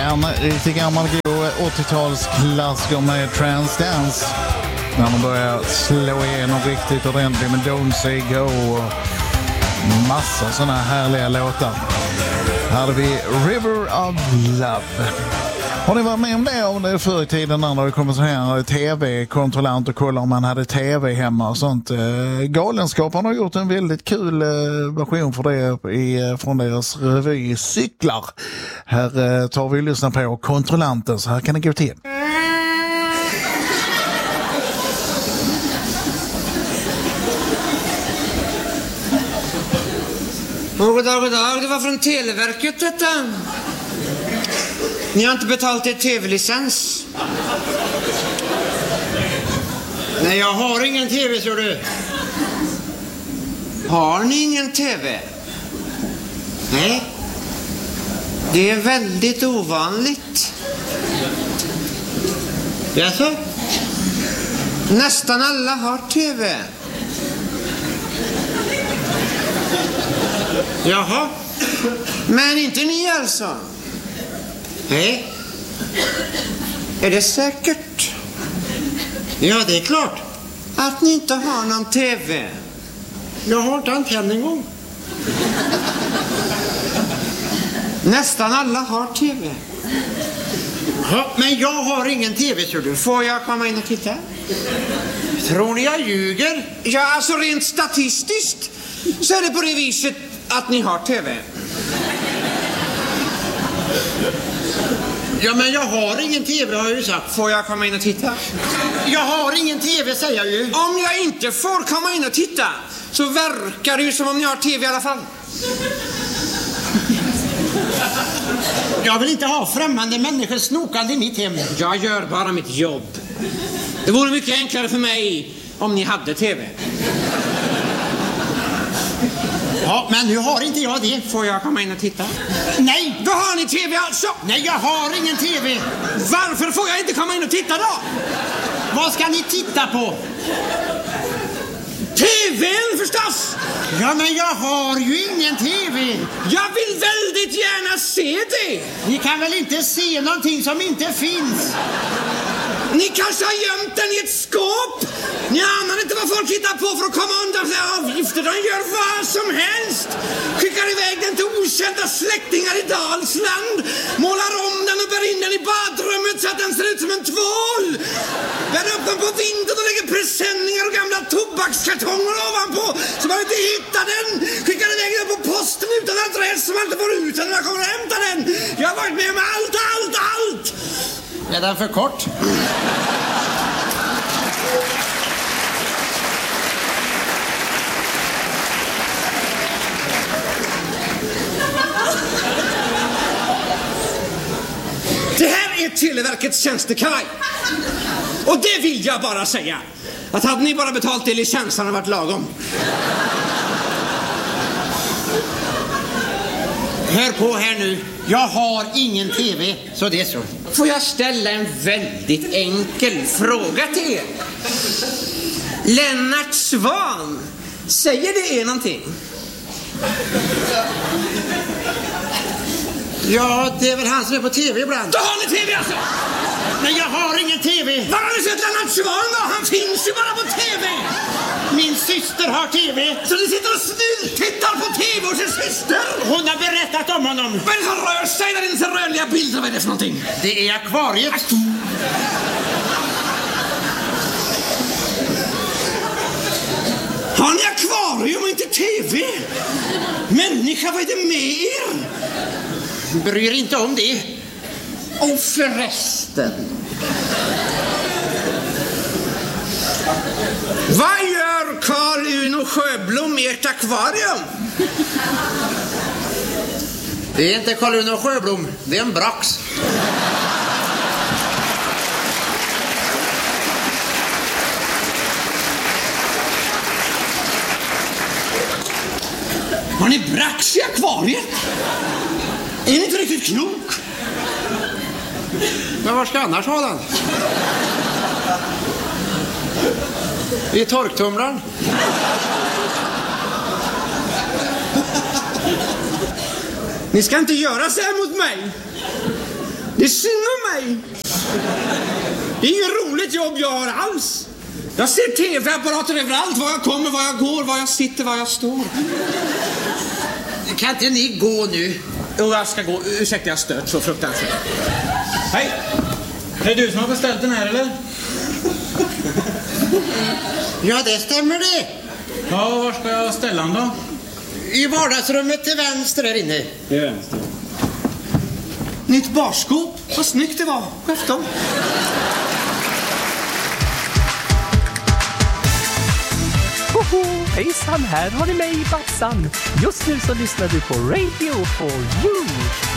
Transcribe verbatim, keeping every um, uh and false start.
En riktigt gammal god åttiotalsklassiker med Transdance. När man börjar slå igenom riktigt ordentligt med Don't Say Go och massa sådana härliga låtar. Här har vi River of Love. Har ni varit med om det om det förr i tiden när det kommer så här tv-kontrollant och kollar om man hade tv hemma och sånt? Galenskaparna har gjort en väldigt kul version för det i, från deras revy Cyklar. Här tar vi och lyssnar på kontrollanten, så här kan det gå till. God dag, god dag. Det var från Televerket detta. Ni har inte betalt er tv-licens. Nej, jag har ingen tv, så du. Har ni ingen tv? Nej. Det är väldigt ovanligt. Jaså? Nästan alla har tv. Jaha. Men inte ni alltså? Nej. Är det säkert? Ja, det är klart att ni inte har någon tv. Jag har inte antenn en gång. Nästan alla har tv. Ja, men jag har ingen tv, tror du. Får jag komma in och titta? Tror ni jag ljuger? Ja, alltså rent statistiskt så är det på det viset att ni har tv. Ja, men jag har ingen tv, har jag ju sagt. Får jag komma in och titta? Jag har ingen tv, säger jag ju. Om jag inte får komma in och titta så verkar det ju som om ni har tv i alla fall. Jag vill inte ha främmande människor snokande i mitt hem. Jag gör bara mitt jobb. Det vore mycket enklare för mig om ni hade tv. Ja, men nu har inte jag det. Får jag komma in och titta? Nej! Då har ni tv alltså? Nej, jag har ingen tv. Varför får jag inte komma in och titta då? Vad ska ni titta på? TVn förstås! Ja, men jag har ju ingen tv. Jag vill väldigt gärna se det. Ni kan väl inte se någonting som inte finns? Ni kanske har gömt den i ett skåp. Ni anar inte vad folk hittar på för att komma undan sina avgifter. De gör vad som helst. Skickar iväg den till okända släktingar i Dalsland. Målar om den och bär in den i badrummet så att den ser ut som en tvål. Bär upp den på vinden och lägger presenningar och gamla tobakskartonger ovanpå så man inte hittar den. Skickar iväg den på posten utan adress så man inte får ut den när man kommer och hämtar den. Jag har varit med om allt, allt, allt. Är den för kort? Det här är Televerkets tjänstekaraj. Och det vill jag bara säga. Att hade ni bara betalt det licensen hade varit lagom. Hör på här nu. Jag har ingen tv, så det är så. Får jag ställa en väldigt enkel fråga till er? Lennart Svan, säger det er någonting? Ja, det är väl han som är på tv ibland. Då har ni tv alltså? Nej, jag har ingen tv. Var har ni sett Lennart Svan då? Han finns ju bara på tv. Min syster har tv. Så ni sitter och snyltittar på tv och sin syster? Hon har berättat om honom. Vad är det som rör sig där inne, så rörliga bilder? Vad är det för någonting? Det är akvariet. Har ni akvarium och inte tv? Människa, vad är det med er? Bryr inte om det. Och förresten, vad gör Carl Uno Sjöblom i ert akvarium? Det är inte Carl Uno Sjöblom, det är en brax. Har ni brax i akvariet? Är ni inte riktigt klok? Men var ska annars ha den? I torktumlaren. Ni ska inte göra så här mot mig. Det är synd om mig. Det är inget roligt jobb jag har alls. Jag ser tv-apparater överallt, var jag kommer, var jag går, var jag sitter, var jag står. Kan inte ni gå nu? Jo, jag ska gå. Ursäkta, jag stört så fruktansvärt. Hej! Är det du som har beställt den här, eller? Ja, det stämmer det. Ja, var ska jag ställa den då? I vardagsrummet till vänster där inne. Till vänster. Nytt barskåp. Vad snyggt det var. Skärftom. Hoho, hejsan, här har ni mig, Batsan. Just nu så lyssnar du på Radio for You.